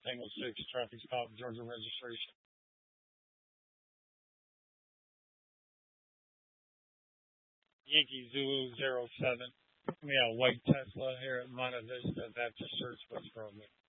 Tango 6, traffic stop, Georgia registration. Yankee Zulu 07. We have white Tesla here at Monta Vista. That's a search what's wrong with.